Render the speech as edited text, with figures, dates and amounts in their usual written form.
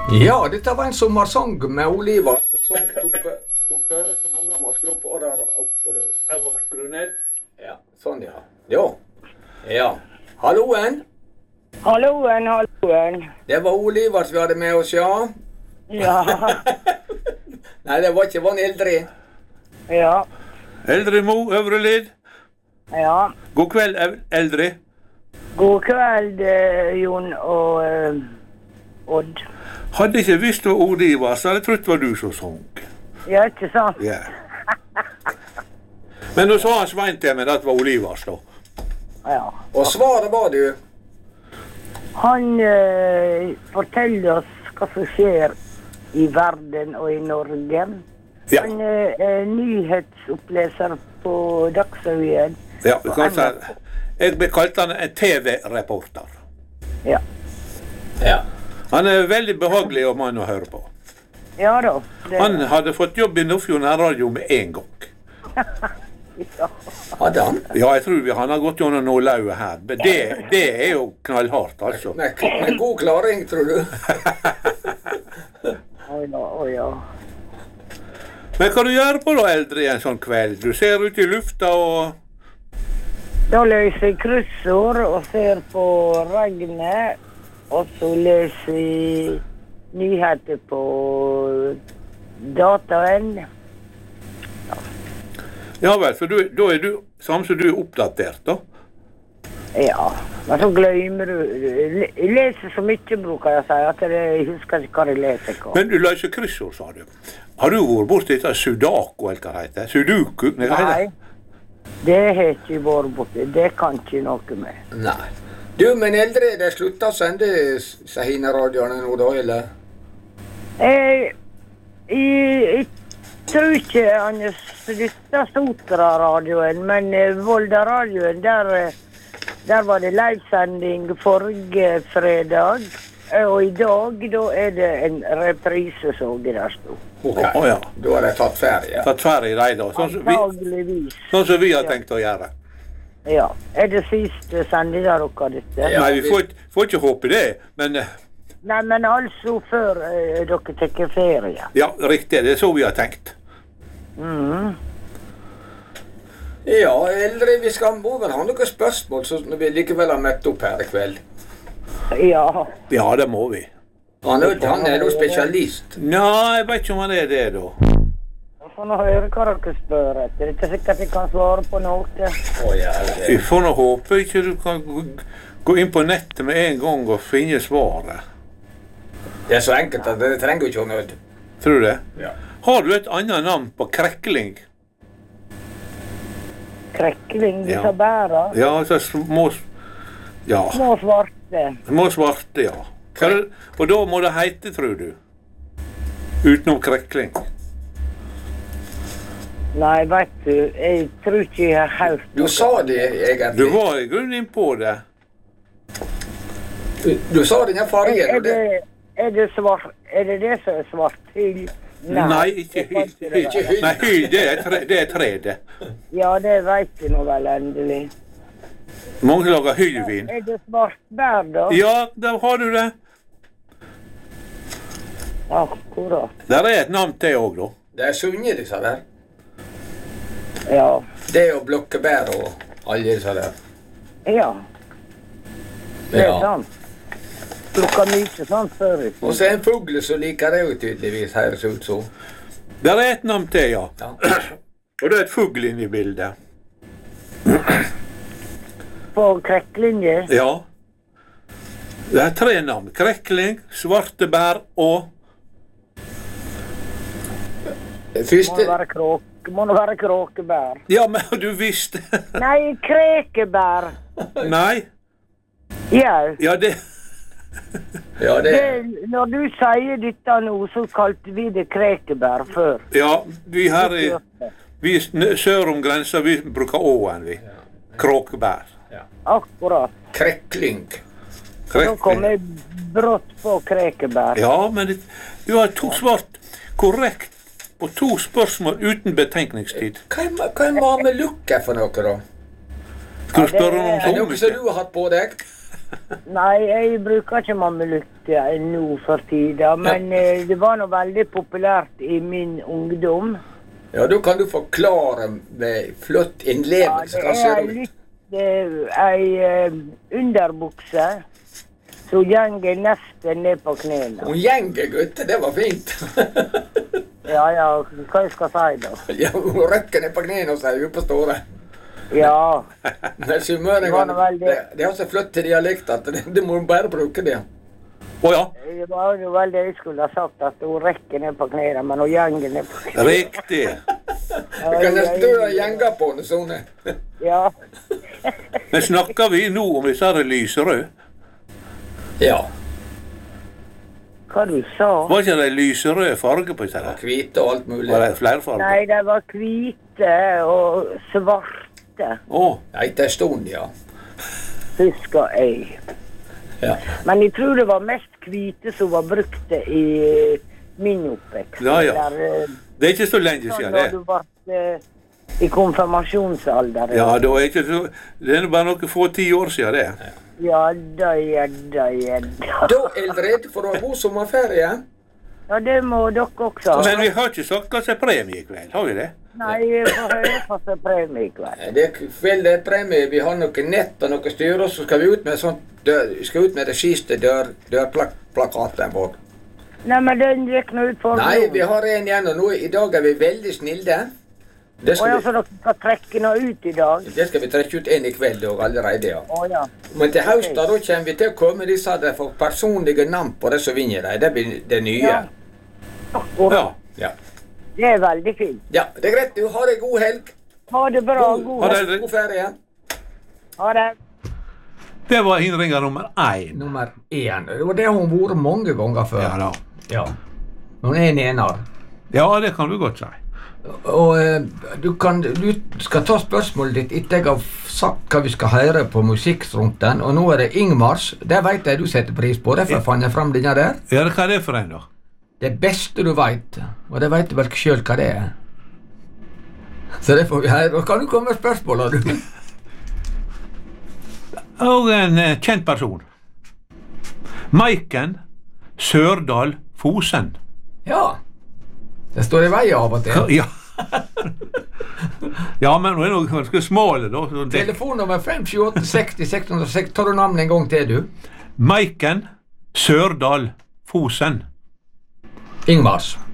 Ja, dette var en sommersang med Oliver som tok før som han må skru på der oppe. Jeg må skru ned. Ja, sånn ja. Ja. Halloen. Halloen. Det var Oliver som vi hadde med oss, ja. Ja. Nei, det var ikke Eldre. Ja. Eldre Mo, Øvre Lid. Ja. God kveld, Eldre. God kveld, Jon og Odd. Hadde ikke visst hva Oliver, så hadde jeg trodd det var du som sang. Ja, ikke sant? Ja. Men nå sa han Svein til meg at det var Olivers da. Ja. Og svaret var du? Han forteller oss hva som skjer i verden og i Norge. Ja. Han er nyhetsoppleser på Dagsrevyen. Ja, du kan si, jeg kalte han en TV-reporter. Ja. Ja. Han er veldig behagelig og mann å høre på. Ja da. Han hadde fått jobb i Nordfjord Radio med en gang. Ja. Hadde han? Ja, jeg tror han har gått gjennom noe lauet her. Men det er jo knallhardt, altså. Med god klaring, tror du? Å ja. Men hva du gjør på da, Eldre, en sånn kveld? Du ser ut i lufta og... Da løser jeg kryssord og ser på regnet, og så leser jeg nyheter på dataen. Ja vel, for da er du, samme som du er oppdatert da? Ja, men så glemmer du. Jeg leser så mye, bruker jeg å si, at jeg husker ikke hva jeg leser. Men du løser kryssord, sa du. Har du vært borti dette Sudaku, eller hva det heter? Sudoku? Nei, det har ikke vært borti. Det kan ikke noe med. Nei. Du, men Eldre, det sluttet å sende Sahina-radioene nå da, eller? Jeg tror ikke han sluttet Sotra-radioen, men Volda-radioen, der var det livesending forrige fredag, og i dag da er det en reprise så der stod. Ok, ja. Da har de tatt ferie. Tatt ferie i deg da, Antageligvis. sånn som vi har tenkt å gjøre. Ja, er det siste sendinga dere dette? Ja. Nei, vi får ikke håpe det, men... Nei, men altså før dere tekker ferie. Ja, riktig, det er så vi har tenkt. Mhm. Ja, Eldre, vi må vel ha noen spørsmål, så vi likevel har møtt opp her i kveld. Ja. Ja, det må vi. Han er jo spesialist. Nei, jeg vet ikke om han er det da. Jeg får nå høre hva dere spør etter. Det er ikke sikkert jeg kan svare på noe. Ja, Vi får nå håpe ikke du kan gå inn på nettet med en gang og finne svaret. Det er så enkelt at det trenger jo ikke å nød. Tror du det? Ja. Har du et annet navn på krekling? Krekling, disse Ja. bæra. Ja, så små... Ja, Små svarte. små svarte, ja. Og da må det heite, tror du? Utenom krekling. Nei, vet du, jeg tror ikke jeg har hørt Du sa det Du egentlig. var i grunnen inn på det. Du sa denne fargen. og det. Er det svart? Er det som er svart hyll? Nei, ikke hyll. Ikke hyll. Nei, hyll, det er tre, det. Ja, det vet jeg nå vel endelig. Mange lager hyllvin. Er det svart bær, da? Ja, der har du det. Akkurat. Der er et navn til òg, da. Det er sunne, disse der. Ja. Det er jo blokkebær og alle disse der. Ja, det er Ja. sant. Plukka mye sånn før i Og så er en fugl som liker det jo tydeligvis, høres ut som. Der er et navn til, ja. Ja. Og det er et fugl inne i bildet. På krekklinje. Ja. Det er tre navn. Krekling, svartebær og... Første... Må det være kråkebær. Ja, men du visste. Nei, krekebær. Nei. Ja. Ja, det... Ja, det... Når du sier dette nå, så kalte vi det krekebær før. Ja, vi her i... Vi sør om grensa, vi bruker åen, vi. Kråkebær. Akkurat. Krekling. Da kom jeg brått på krekebær. Ja, men du har to svart korrekt på to spørsmål uten betenkningstid. Hva er mamelukke for noe, da? Skal du spørre noe om Er det noe som sommerke? du har hatt på deg? Nei, jeg bruker ikke mamelutt nå for tida, men det var noe veldig populært i min ungdom. Ja, da kan du forklare med flott innlevelse. Ja, det ei underbukse, så gjenger nesten ned på knærne. Hun gjenger, gutter, det var fint. Ja, hva jeg skal si da? Ja, hun røkker ned på knærne og sier på store. Ja. Men sunnmøringene, det har så flott dialekt at det må bare bruke det. Ja. Det var jo vel det jeg skulle ha sagt, at hun rekker ned på knærne, men hun gjenger ned på knærne. Riktig. Det kan nesten du gjenga på henne, sånne. Ja. Men snakker vi nå om vi sa det lyserød? Ja. Hva du sa? Var ikke det lyserød farge på stedet? Hvite og alt mulig. Var det flere farger? Nei, det var hvite og svarte. Nei, det er stund, ja. Husker jeg. Ja. Men jeg tror det var mest hvite som var brukt i min oppvekst. Ja. Det er ikke så lenge siden det. Da du var i konfirmasjonsalder. Ja, det er bare noen få 10 år siden det. Ja da. Da, Eldred, får du ha god sommerferie? Ja, det må dere også ha. Men vi har ikke sagt hva som er premie i kveld, har vi det? Nei, jeg får høre hva som er premie i kveld. Det er premie. Vi har noen nett og noen styrer, så skal vi ut med sånt. Vi skal ut med det siste dørplakaten vår. Nei, men den gikk nå ut for... Nei, vi har en igjen, og nå i dag er vi veldig snilde. Så dere skal trekke noe ut i dag? Det skal vi trekke ut en i kveld og allerede, ja. Men til høsten da kommer vi til å komme disse der for personlige navn på det som vinner deg. Det blir det nye. Ja. Det er veldig fint. Ja, det er greit. Du har en god helg. Ha det bra. God ferie. Ha det. Det var innringer nummer 1. Nummer 1. Det var det hun vært mange ganger før. Ja da. Ja. Hun er en ener. Ja, det kan du godt si. Og du skal ta spørsmålet ditt etter jeg har sagt hva vi skal høre på musikkfronten. Og nå er det Ingmars. Det vet jeg du setter pris på. Derfor fant jeg frem denne der. Ja, hva er det for en da? Det beste du vet. Og det vet du vel selv hva det er. Så det får vi høre. Og kan du komme med spørsmål, du? Og en kjent person. Maiken Sørdal Fosen. Ja. Det står i veien av og til. Ja. Ja, men nå er det noe ganske smale da. Telefonnummer 578-60-606. Tar du navnet en gang til, du? Maiken Sørdal Fosen. Ingmars.